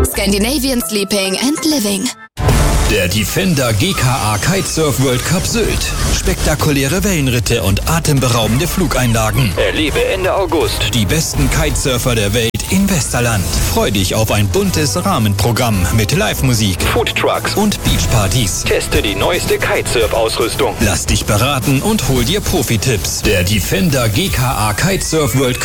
Scandinavian Sleeping and Living. Der Defender GKA Kitesurf World Cup Sylt. Spektakuläre Wellenritte und atemberaubende Flugeinlagen. Erlebe Ende August die besten Kitesurfer der Welt in Westerland. Freu dich auf ein buntes Rahmenprogramm mit Live-Musik, Foodtrucks und Beachpartys. Teste die neueste Kitesurf-Ausrüstung. Lass dich beraten und hol dir Profi-Tipps. Der Defender GKA Kitesurf World Cup